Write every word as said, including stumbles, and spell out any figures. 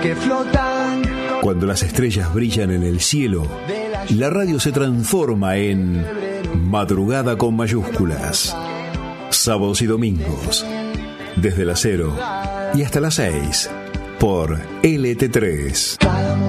que flotan. Cuando las estrellas brillan en el cielo, la radio se transforma en Madrugada con mayúsculas. Sábados y domingos, desde las cero y hasta las seis, por L T tres.